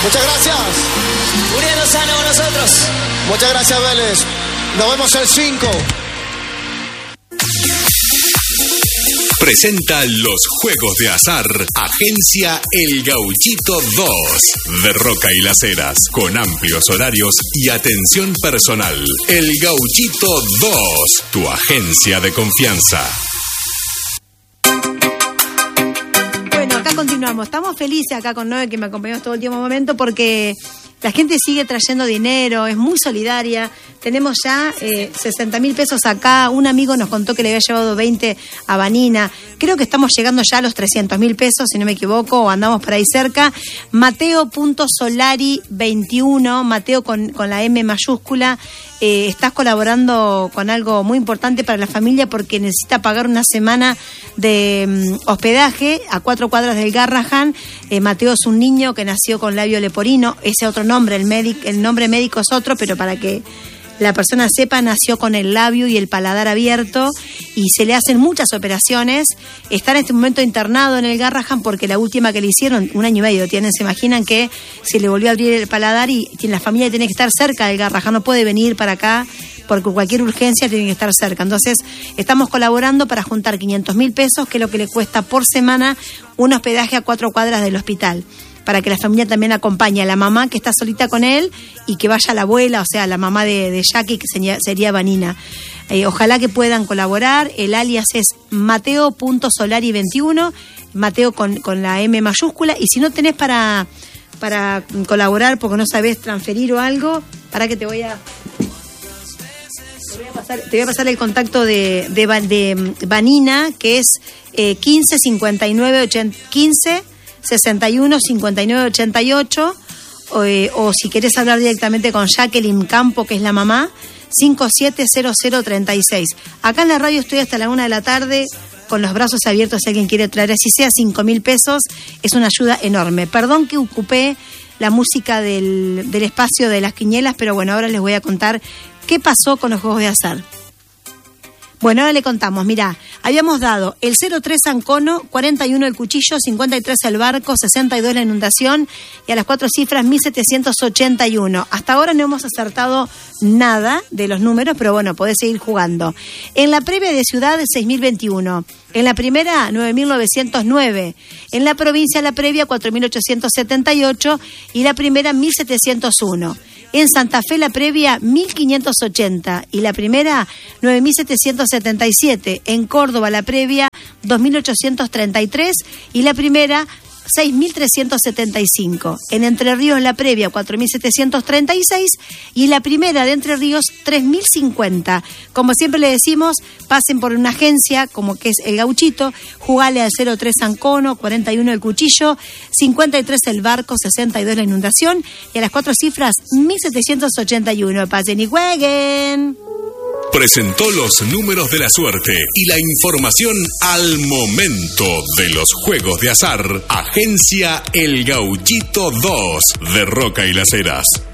Muchas gracias. Uriel Lozano con nosotros. Muchas gracias, Vélez. Nos vemos el 5. Presenta los juegos de azar, Agencia El Gauchito 2, de Roca y Las Heras, con amplios horarios y atención personal. El Gauchito 2, tu agencia de confianza. Bueno, acá continuamos. Estamos felices acá con Noé, que me acompañó todo el último momento, porque la gente sigue trayendo dinero, es muy solidaria. Tenemos ya 60.000 pesos acá. Un amigo nos contó que le había llevado 20 a Vanina. Creo que estamos llegando ya a los 300.000 pesos, si no me equivoco, o andamos por ahí cerca. Mateo.solari21, Mateo con la M mayúscula. Estás colaborando con algo muy importante para la familia porque necesita pagar una semana de hospedaje a 4 cuadras del Garrahan. Mateo es un niño que nació con labio leporino, ese otro nombre, el nombre médico es otro, pero para que la persona sepa, nació con el labio y el paladar abierto y se le hacen muchas operaciones. Está en este momento internado en el Garrahan porque la última que le hicieron, 1 año y medio tienen, se imaginan que se le volvió a abrir el paladar y la familia tiene que estar cerca del Garrahan, no puede venir para acá porque cualquier urgencia tiene que estar cerca. Entonces estamos colaborando para juntar 500.000 pesos, que es lo que le cuesta por semana un hospedaje a 4 cuadras del hospital, para que la familia también acompañe a la mamá que está solita con él y que vaya la abuela, o sea, la mamá de Jackie, que sería Vanina. Ojalá que puedan colaborar. El alias es Mateo.solari21, Mateo con la M mayúscula. Y si no tenés para colaborar porque no sabés transferir o algo, para que te voy a pasar el contacto de Vanina, que es 15 59 15 61 59 88, o si querés hablar directamente con Jacqueline Campo, que es la mamá, 570036. Acá en la radio estoy hasta la 1 de la tarde con los brazos abiertos si alguien quiere traer, así sea 5.000 pesos, es una ayuda enorme. Perdón que ocupé la música del espacio de las quinielas, pero bueno, ahora les voy a contar qué pasó con los juegos de azar. Bueno, ahora le contamos, mirá, habíamos dado el 03 Ancono, 41 el cuchillo, 53 el barco, 62 la inundación y a las 4 cifras 1781. Hasta ahora no hemos acertado nada de los números, pero bueno, podés seguir jugando. En la previa de ciudad, 6.021. En la primera, 9.909. En la provincia, la previa, 4.878 y la primera, 1.701. En Santa Fe, la previa, 1.580 y la primera, 9.777. En Córdoba, la previa, 2.833 y la primera, 6.375. En Entre Ríos, la previa, 4.736 y la primera de Entre Ríos, 3.050. Como siempre le decimos, pasen por una agencia como que es El Gauchito, jugale al 03 Ancono, 41 el cuchillo, 53 el barco, 62 la inundación y a las 4 cifras, 1.781. Pasen y jueguen. Presentó los números de la suerte y la información al momento de los juegos de azar. Agencia El Gauchito 2, de Roca y Las Heras.